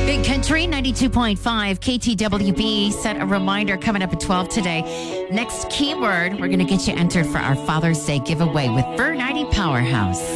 Big Country 92.5 KTWB. Set a reminder coming up at 12 today. Next keyword, we're going to get you entered for our Father's Day giveaway with Fur 90 Powerhouse.